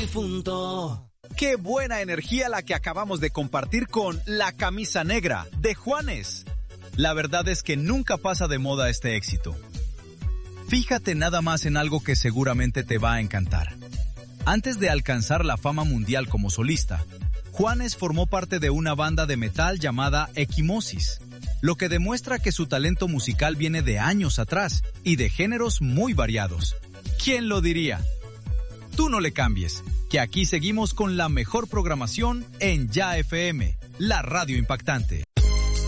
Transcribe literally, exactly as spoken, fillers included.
difunto. ¡Qué buena energía la que acabamos de compartir con La Camisa Negra de Juanes! La verdad es que nunca pasa de moda este éxito. Fíjate nada más en algo que seguramente te va a encantar. Antes de alcanzar la fama mundial como solista, Juanes formó parte de una banda de metal llamada Equimosis, lo que demuestra que su talento musical viene de años atrás y de géneros muy variados. ¿Quién lo diría? Tú no le cambies, que aquí seguimos con la mejor programación en Ya F M, la radio impactante.